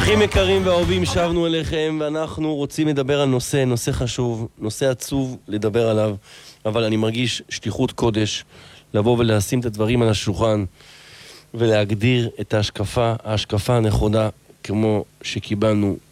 אחים יקרים ואהובים, שבנו אליכם, ואנחנו רוצים לדבר על נושא חשוב, נושא עצוב לדבר עליו, אבל אני מרגיש שליחות קודש לבוא ולשים את הדברים על השולחן ולהגדיר את ההשקפה הנכונה כמו שקיבלנו